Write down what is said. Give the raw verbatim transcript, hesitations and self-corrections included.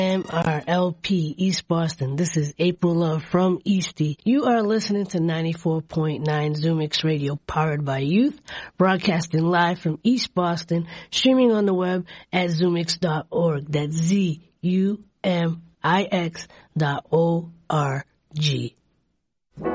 M R L P, East Boston. This is April Love from Eastie. You are listening to ninety-four point nine ZoomX Radio, powered by youth, broadcasting live from East Boston, streaming on the web at zoomix dot org. That's Z U M I X dot O R G.